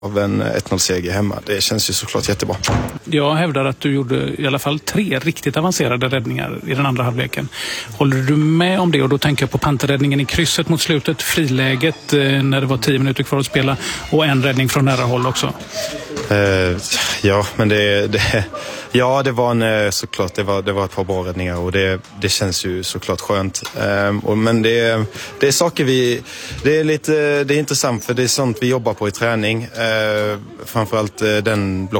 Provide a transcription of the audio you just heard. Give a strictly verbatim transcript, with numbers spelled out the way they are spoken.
av en ett noll-seger hemma. Det känns ju såklart jättebra. Jag hävdar att du gjorde i alla fall tre riktigt avancerade räddningar i den andra halvleken. Håller du med om det? Och då tänker jag på panterräddningen i krysset mot slutet, friläget eh, när det var tio minuter kvar att spela och en räddning från nära håll också. Uh, ja, men det, det ja, det var en, såklart det var det var ett par bra räddningar och det det känns ju såklart skönt. Um, och men det det är saker vi det är lite det är intressant för det är sånt vi jobbar på i träning. Uh, framförallt uh, den block